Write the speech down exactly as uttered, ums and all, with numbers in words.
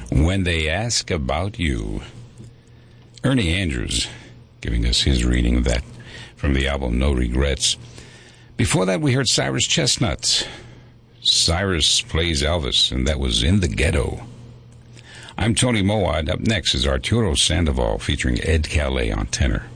When They Ask About You. Ernie Andrews giving us his reading of that from the album No Regrets. Before that, we heard Cyrus Chestnut. Cyrus Plays Elvis, and that was In the Ghetto. I'm Tony Moad. Up next is Arturo Sandoval featuring Ed Calais on tenor.